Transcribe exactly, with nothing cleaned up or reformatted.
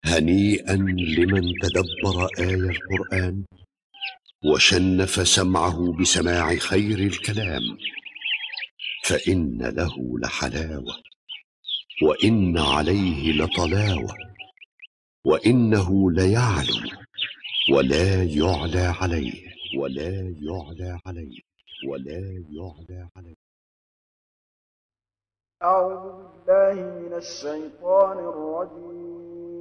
هنيئا لمن تدبر آي القرآن وشنف سمعه بسماع خير الكلام، فإن له لحلاوة وإن عليه لطلاوة، وإنه ليعلو ولا يعلى عليه ولا يعلى عليه ولا يعلى عليه. أعوذ بالله من الشيطان الرجيم.